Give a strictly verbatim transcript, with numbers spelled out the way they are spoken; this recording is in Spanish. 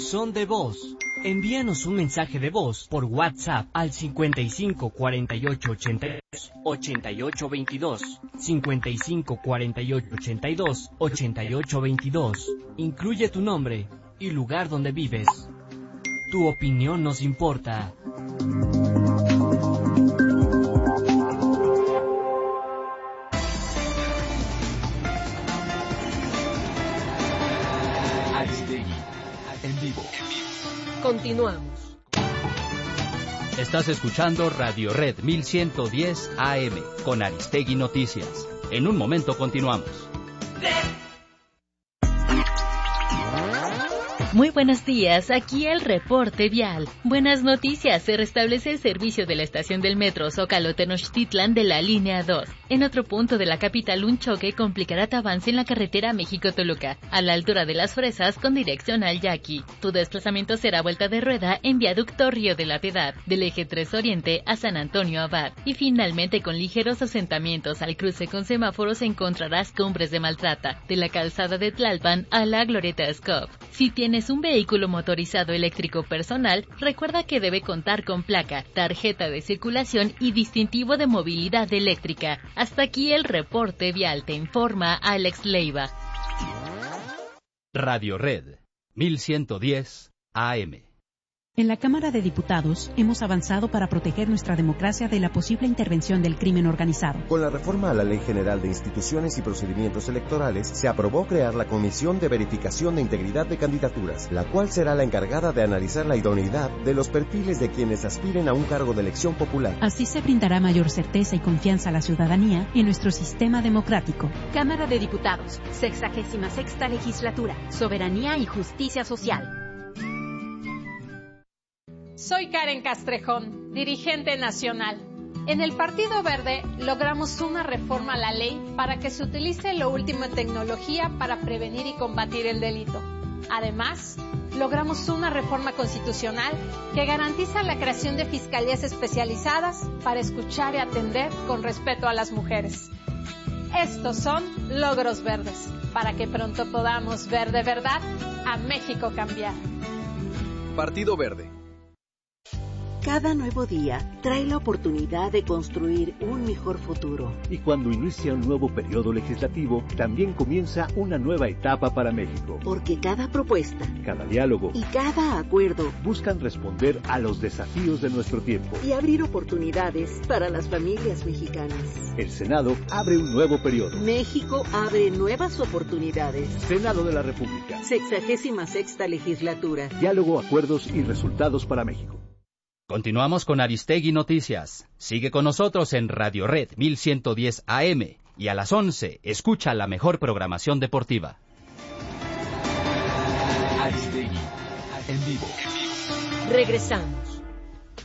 buzón de voz. Envíanos un mensaje de voz por WhatsApp al cincuenta y cinco cuarenta y ocho ochenta y dos ochenta y ocho veintidós, cincuenta y cinco cuarenta y ocho ochenta y dos ochenta y ocho veintidós. Incluye tu nombre y lugar donde vives. Tu opinión nos importa. Aristegui, en vivo. Continuamos. Estás escuchando Radio Red mil ciento diez A M con Aristegui Noticias. En un momento continuamos. Muy buenos días, aquí el reporte vial. Buenas noticias, se restablece el servicio de la estación del metro Zócalo-Tenochtitlan de la línea dos. En otro punto de la capital, un choque complicará tu avance en la carretera México-Toluca, a la altura de Las Fresas con dirección al Yaqui. Tu desplazamiento será vuelta de rueda en viaducto Río de la Piedad, del eje tres Oriente a San Antonio Abad. Y finalmente, con ligeros asentamientos al cruce con semáforos encontrarás Cumbres de Maltrata, de la calzada de Tlalpan a la Glorieta Scope. Si tienes un vehículo motorizado eléctrico personal, recuerda que debe contar con placa, tarjeta de circulación y distintivo de movilidad eléctrica. Hasta aquí el reporte vial, te informa Alex Leiva. Radio Red mil ciento diez A M. En la Cámara de Diputados hemos avanzado para proteger nuestra democracia de la posible intervención del crimen organizado. Con la reforma a la Ley General de Instituciones y Procedimientos Electorales, se aprobó crear la Comisión de Verificación de Integridad de Candidaturas, la cual será la encargada de analizar la idoneidad de los perfiles de quienes aspiren a un cargo de elección popular. Así se brindará mayor certeza y confianza a la ciudadanía en nuestro sistema democrático. Cámara de Diputados, sexagésima sexta Legislatura, Soberanía y Justicia Social. Soy Karen Castrejón, dirigente nacional. En el Partido Verde logramos una reforma a la ley para que se utilice lo último en tecnología para prevenir y combatir el delito. Además, logramos una reforma constitucional que garantiza la creación de fiscalías especializadas para escuchar y atender con respeto a las mujeres. Estos son logros verdes, para que pronto podamos ver de verdad a México cambiar. Partido Verde. Cada nuevo día trae la oportunidad de construir un mejor futuro. Y cuando inicia un nuevo periodo legislativo, también comienza una nueva etapa para México. Porque cada propuesta, cada diálogo y cada acuerdo buscan responder a los desafíos de nuestro tiempo y abrir oportunidades para las familias mexicanas. El Senado abre un nuevo periodo. México abre nuevas oportunidades. Senado de la República. Sexagésima sexta Legislatura. Diálogo, acuerdos y resultados para México. Continuamos con Aristegui Noticias. Sigue con nosotros en Radio Red mil ciento diez A M y a las once escucha la mejor programación deportiva. Aristegui, en vivo. Regresamos.